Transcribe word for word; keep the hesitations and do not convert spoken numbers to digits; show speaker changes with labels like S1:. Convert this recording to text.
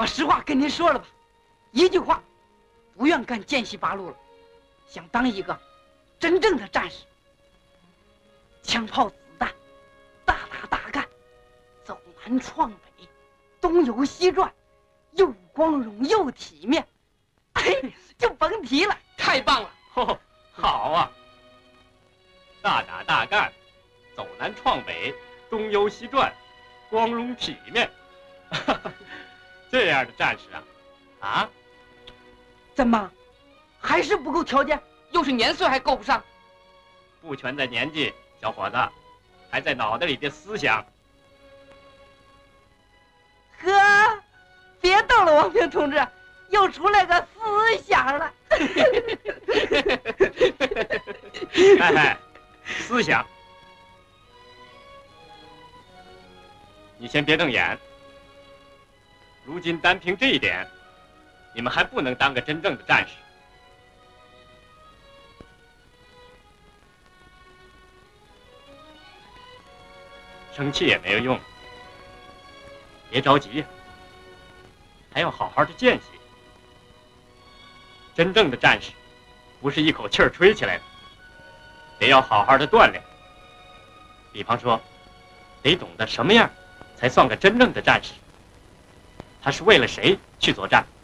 S1: 实话跟您说了吧，一句话，不愿干剑西八路了，想当一个真正的战士。枪炮子弹，大打大干，走南闯北，东游西转，又光荣又体面，哎，就甭提了，
S2: 太棒了！
S3: 哦，好啊，大打大干，走南闯北，东游西转，光荣体面。这样的战士啊，啊，
S1: 怎么还是不够条件？
S2: 又是年岁还够不上？
S3: 不全在年纪，小伙子，还在脑袋里的思想。
S1: 呵，别逗了，王平同志，又出来个思想了。
S3: 哎哎，思想，你先别瞪眼。如今单凭这一点，你们还不能当个真正的战士。生气也没有用，别着急呀，还要好好的见习。真正的战士，不是一口气儿吹起来的，得要好好的锻炼。比方说，得懂得什么样才算个真正的战士。他是为了谁去作战？